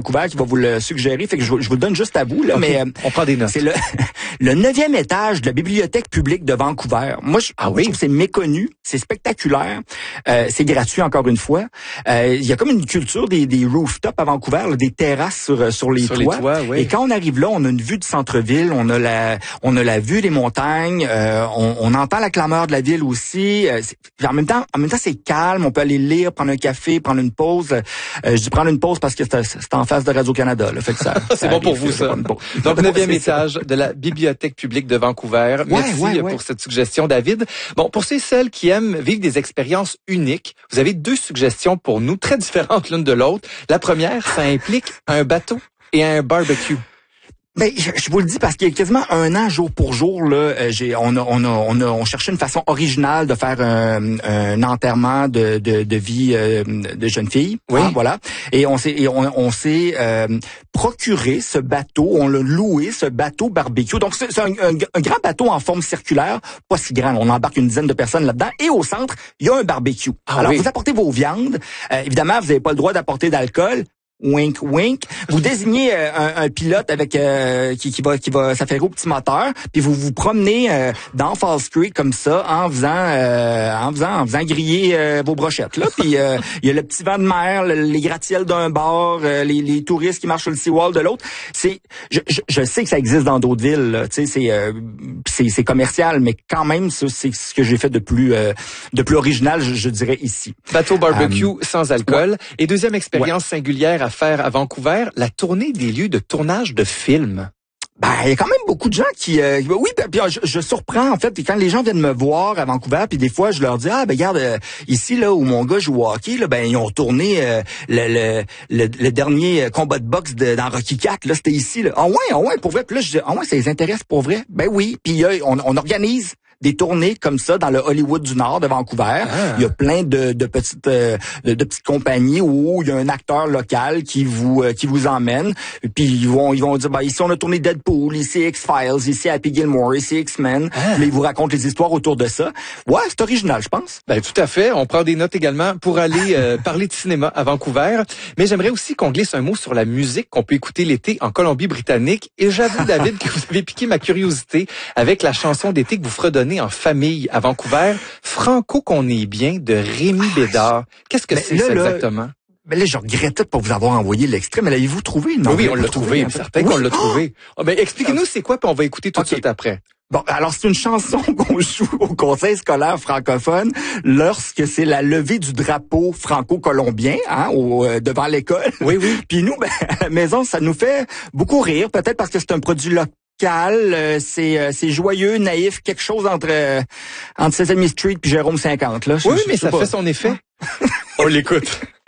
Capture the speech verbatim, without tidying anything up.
Vancouver qui va vous le suggérer. Fait que je, je vous le donne juste à vous, là. Okay. Mais, euh, on prend des notes. C'est le, le neuvième étage de la bibliothèque publique de Vancouver. Moi, je, ah moi, oui? je trouve que c'est méconnu. C'est spectaculaire. Euh, c'est gratuit, encore une fois. Euh, il y a comme une culture des, des rooftops à Vancouver, là, des terrasses sur, sur les sur toits. Les toits oui. Et quand on arrive là, on a une vue du centre-ville, on a la, on a la vue des montagnes, euh, on, on entend la clameur de la ville aussi. Euh, en même temps, en même temps, c'est calme. On peut aller lire, prendre un café, prendre une pause. Euh, je dis prendre une pause parce que c'est, c'est en face de Radio-Canada. Là, fait que ça, c'est ça bon arrive, pour vous, ça. Donc, neuvième étage de la bibliothèque publique de Vancouver. Merci ouais, ouais, ouais. pour cette suggestion, David. Bon, pour ceux et celles qui aiment vivre des expériences uniques, vous avez deux suggestions pour nous, très différentes l'une de l'autre. La première, ça implique un bateau et un barbecue. Ben, je, je vous le dis parce qu'il y a quasiment un an, jour pour jour, là, euh, j'ai, on a, on a, on a, on cherchait une façon originale de faire un, un enterrement de, de, de vie euh, de jeune fille. Oui. Hein, voilà. Et on s'est, et on, on s'est euh, procuré ce bateau, on l'a loué, ce bateau barbecue. Donc c'est, c'est un, un, un grand bateau en forme circulaire, pas si grand. On embarque une dizaine de personnes là-dedans. Et au centre, il y a un barbecue. Ah, Alors oui. vous apportez vos viandes. Euh, évidemment, vous n'avez pas le droit d'apporter d'alcool. Wink, wink. Vous désignez euh, un, un pilote avec euh, qui, qui va qui va s'affairer au petit moteur, puis vous vous promenez euh, dans Falls Creek comme ça en faisant euh, en faisant en faisant griller euh, vos brochettes là. Puis euh, il y a le petit vent de mer, le, les gratte-ciels d'un bord, euh, les, les touristes qui marchent sur le seawall de l'autre. C'est je, je, je sais que ça existe dans d'autres villes, tu sais, c'est euh, c'est c'est commercial, mais quand même ça, c'est ce que j'ai fait de plus euh, de plus original, je, je dirais ici. Bateau barbecue um, sans alcool. Ouais. Et deuxième expérience ouais. singulière à faire à Vancouver, la tournée des lieux de tournage de films. Ben, il y a quand même beaucoup de gens qui... Euh, oui, puis je, je surprends, en fait, puis quand les gens viennent me voir à Vancouver, puis des fois, je leur dis, ah, ben regarde, euh, ici, là, où mon gars joue au hockey, là, ben, ils ont tourné euh, le, le, le, le dernier combat de boxe de, dans Rocky quatre, là, c'était ici, là. Ah ouais, ah ouais, pour vrai. Puis là, je dis, ah ouais, ça les intéresse pour vrai? Ben oui, puis euh, on, on organise des tournées comme ça dans le Hollywood du Nord de Vancouver. Ah. Il y a plein de, de petites euh, de, de petites compagnies où il y a un acteur local qui vous euh, qui vous emmène. Puis ils vont ils vont dire bah ici on a tourné Deadpool, ici X-Files, ici Happy Gilmore, ici X-Men. Ah. Puis ils vous racontent les histoires autour de ça. Ouais, c'est original, je pense. Ben tout à fait. On prend des notes également pour aller euh, parler de cinéma à Vancouver. Mais j'aimerais aussi qu'on glisse un mot sur la musique qu'on peut écouter l'été en Colombie-Britannique. Et j'avoue, David, que vous avez piqué ma curiosité avec la chanson d'été que vous fredonnez en famille à Vancouver, Franco qu'on est bien de Rémi Bédard. Qu'est-ce que mais c'est là, ça exactement? Là, mais là, je regrettais de pas vous avoir envoyé l'extrait, mais l'avez-vous trouvé? Non, oui, oui, on l'a trouvé, trouvé certain oui. qu'on l'a trouvé. Oh, ben, expliquez-nous c'est quoi, puis on va écouter tout okay. de suite après. Bon, alors c'est une chanson qu'on joue au conseil scolaire francophone lorsque c'est la levée du drapeau franco-colombien, hein, au, euh, devant l'école. Oui, oui. Puis nous, ben, à la maison, ça nous fait beaucoup rire, peut-être parce que c'est un produit local. Euh, c'est euh, c'est joyeux, naïf, quelque chose entre euh, entre Sesame Street puis Jérôme cinquante là. Oui, je, je, mais je ça pas. fait son effet. On l'écoute.